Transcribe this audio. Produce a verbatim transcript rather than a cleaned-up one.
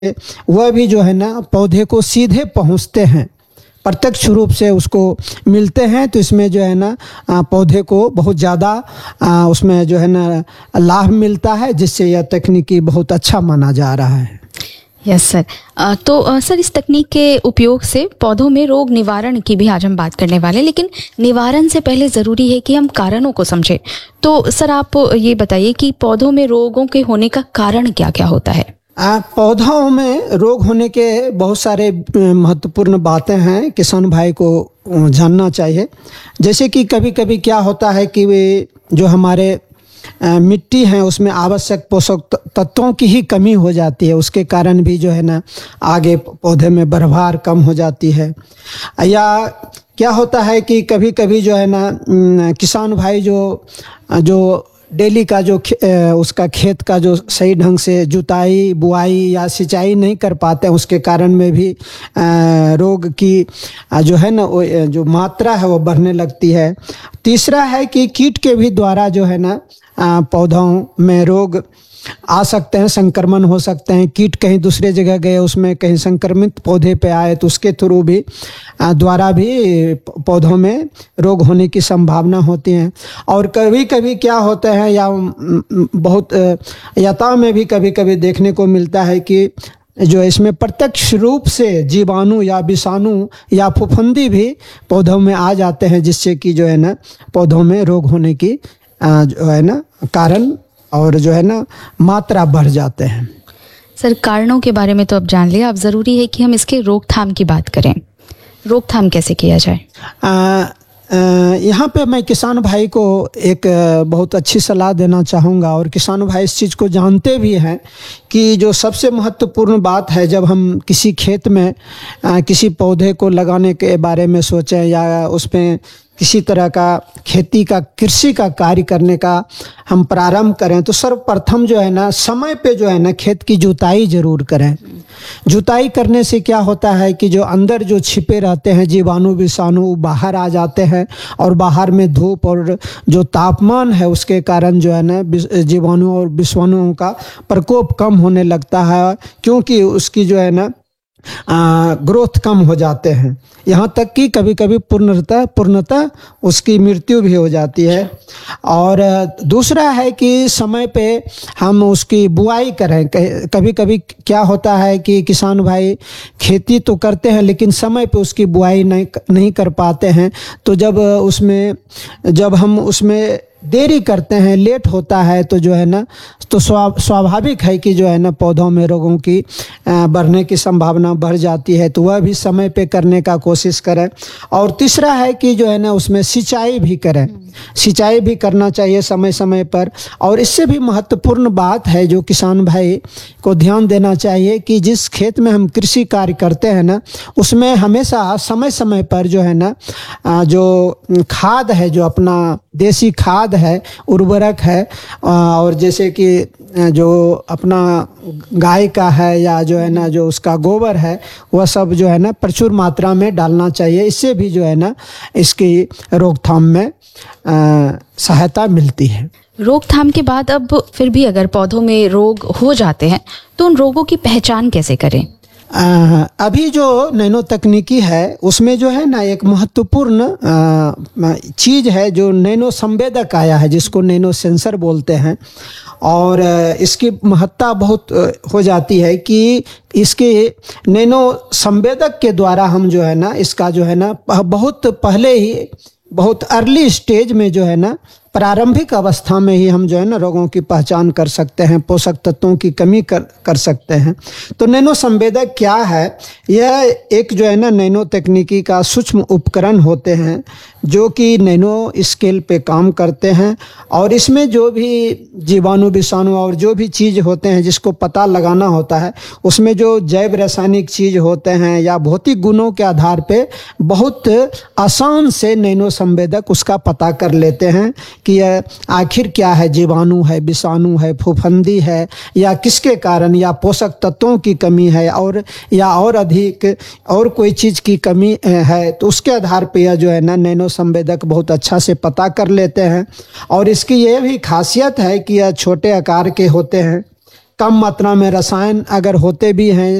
वह भी जो है ना पौधे को सीधे पहुंचते हैं, प्रत्यक्ष रूप से उसको मिलते हैं। तो इसमें जो है ना आ, पौधे को बहुत ज़्यादा उसमें जो है ना लाभ मिलता है, जिससे यह तकनीकी बहुत अच्छा माना जा रहा है। Yes sir. तो सर, इस तकनीक के उपयोग से पौधों में रोग निवारण की भी आज हम बात करने वाले हैं, लेकिन निवारण से पहले ज़रूरी है कि हम कारणों को समझें। तो सर, आप ये बताइए कि पौधों में रोगों के होने का कारण क्या क्या होता है? आ, पौधों में रोग होने के बहुत सारे महत्वपूर्ण बातें हैं, किसान भाई को जानना चाहिए। जैसे कि कभी कभी क्या होता है कि वे जो हमारे आ, मिट्टी है उसमें आवश्यक पोषक तत्वों की ही कमी हो जाती है, उसके कारण भी जो है ना आगे पौधे में बढ़वार कम हो जाती है। या क्या होता है कि कभी कभी जो है ना किसान भाई जो जो डेली का जो उसका खेत का जो सही ढंग से जुताई बुआई या सिंचाई नहीं कर पाते हैं, उसके कारण में भी रोग की जो है ना वो जो मात्रा है वो बढ़ने लगती है। तीसरा है कि कीट के भी द्वारा जो है ना पौधों में रोग आ सकते हैं, संक्रमण हो सकते हैं। कीट कहीं दूसरे जगह गए, उसमें कहीं संक्रमित पौधे पे आए तो उसके थ्रू भी द्वारा भी पौधों में रोग होने की संभावना होती है। और कभी कभी क्या होता है या बहुत यातायात में भी कभी कभी देखने को मिलता है कि जो इसमें प्रत्यक्ष रूप से जीवाणु या विषाणु या फफूंदी भी पौधों में आ जाते हैं, जिससे कि जो है ना पौधों में रोग होने की जो है ना कारण और जो है ना मात्रा बढ़ जाते हैं। सर, कारणों के बारे में तो अब जान लिया, अब ज़रूरी है कि हम इसके रोकथाम की बात करें। रोकथाम कैसे किया जाए? आ, यहाँ पे मैं किसान भाई को एक बहुत अच्छी सलाह देना चाहूँगा, और किसान भाई इस चीज़ को जानते भी हैं कि जो सबसे महत्वपूर्ण बात है, जब हम किसी खेत में किसी पौधे को लगाने के बारे में सोचें या उसमें किसी तरह का खेती का कृषि का कार्य करने का हम प्रारंभ करें, तो सर्वप्रथम जो है ना समय पे जो है ना खेत की जुताई जरूर करें। जुताई करने से क्या होता है कि जो अंदर जो छिपे रहते हैं जीवाणु विषाणु बाहर आ जाते हैं, और बाहर में धूप और जो तापमान है उसके कारण जो है ना जीवाणु और विषाणुओं का प्रकोप कम होने लगता है, क्योंकि उसकी जो है ना आ, ग्रोथ कम हो जाते हैं। यहाँ तक कि कभी कभी पूर्णतः पूर्णतः उसकी मृत्यु भी हो जाती है। और दूसरा है कि समय पे हम उसकी बुआई करें। कभी कभी क्या होता है कि किसान भाई खेती तो करते हैं लेकिन समय पे उसकी बुआई नहीं नहीं कर पाते हैं। तो जब उसमें जब हम उसमें देरी करते हैं, लेट होता है, तो जो है ना तो स्वाभाविक है कि जो है ना पौधों में रोगों की बढ़ने की संभावना बढ़ जाती है। तो वह भी समय पे करने का कोशिश करें। और तीसरा है कि जो है ना उसमें सिंचाई भी करें, सिंचाई भी करना चाहिए समय समय पर। और इससे भी महत्वपूर्ण बात है जो किसान भाई को ध्यान देना चाहिए कि जिस खेत में हम कृषि कार्य करते हैं ना, उसमें हमेशा समय समय पर जो है ना जो खाद है, जो अपना देसी खाद है, उर्वरक है, और जैसे कि जो अपना गाय का है या जो है ना जो उसका गोबर है, वह सब जो है ना प्रचुर मात्रा में डालना चाहिए। इससे भी जो है ना इसकी रोकथाम में आ, सहायता मिलती है। रोकथाम के बाद अब फिर भी अगर पौधों में रोग हो जाते हैं तो उन रोगों की पहचान कैसे करें? आ, अभी जो नैनो तकनीकी है उसमें जो है ना एक महत्वपूर्ण चीज़ है जो नैनो संवेदक आया है, जिसको नैनो सेंसर बोलते हैं। और इसकी महत्ता बहुत हो जाती है कि इसके नैनो संवेदक के द्वारा हम जो है ना इसका जो है ना बहुत पहले ही बहुत अर्ली स्टेज में जो है ना प्रारंभिक अवस्था में ही हम जो है ना रोगों की पहचान कर सकते हैं, पोषक तत्वों की कमी कर कर सकते हैं। तो नैनो संवेदक क्या है? यह एक जो है ना नैनो तकनीकी का सूक्ष्म उपकरण होते हैं जो कि नैनो स्केल पे काम करते हैं। और इसमें जो भी जीवाणु विषाणु और जो भी चीज़ होते हैं जिसको पता लगाना होता है, उसमें जो जैव रासायनिक चीज़ होते हैं या भौतिक गुणों के आधार पे बहुत आसान से नैनो संवेदक उसका पता कर लेते हैं कि आखिर क्या है, जीवाणु है, विषाणु है, फफूंदी है, या किसके कारण, या पोषक तत्वों की कमी है, और या और अधिक और कोई चीज़ की कमी है। तो उसके आधार पे यह जो है ना नैनो संवेदक बहुत अच्छा से पता कर लेते हैं। और इसकी यह भी खासियत है कि यह छोटे आकार के होते हैं, कम मात्रा में रसायन अगर होते भी हैं